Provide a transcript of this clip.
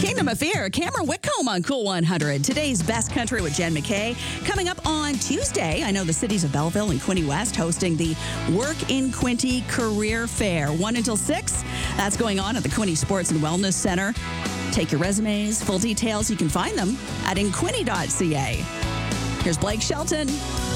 Kingdom of Fear, Cameron Whitcomb on Cool 100. Today's Best Country with Jen McKay. Coming up on Tuesday, I know the cities of Belleville and Quinte West hosting the Work in Quinte Career Fair, 1 until 6. That's going on at the Quinte Sports and Wellness Center. Take your resumes, full details. You can find them at inquinte.ca. Here's Blake Shelton.